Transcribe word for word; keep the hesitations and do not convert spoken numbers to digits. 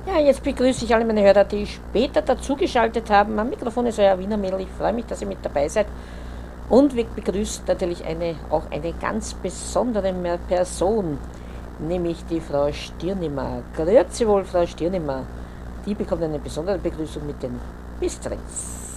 Ja, jetzt begrüße ich alle meine Hörer, die später dazugeschaltet haben. Am Mikrofon ist euer Wiener Mädel. Ich freue mich, dass ihr mit dabei seid. Und wir begrüßen natürlich eine, auch eine ganz besondere Person, nämlich die Frau Stirnimer. Grüezi wohl, Frau Stirnimer. Die bekommt eine besondere Begrüßung mit den Bistritz.